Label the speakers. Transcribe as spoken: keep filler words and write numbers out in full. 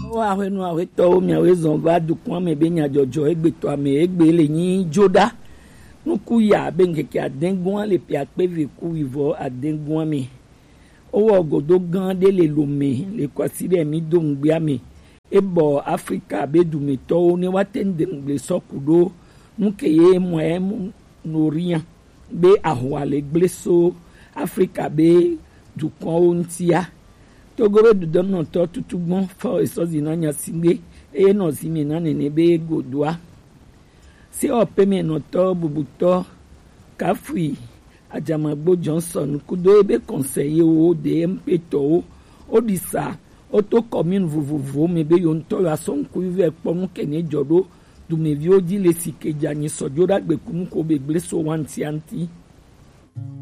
Speaker 1: wa we no we to mi we zon va du kwa me be nya jojo egbe to ame egbe le yin joda nuku ya be ngeke adengun le pi ape vi ku ivo adengun mi owo godo gan de le lome le kwasire mi do ngbe ami ebo Africa be du mi to ni watende ngbe sokudo nuke ye mo e no rien be ahwa le gleso Africa be du kon ontia Togo du don no to tutugbon for esozi na nya singbe e no si mi na ne be godwa si o pe mi no to bubuto Kafui Ajamagbo Johnson kudo ebe conseiller o de mpeto odisa auto commune vuvuvu me be yon to la son ku ve pon kene jodo du me vi odi le sikeja ni sojo dagbe ku ko be gble so wanti anti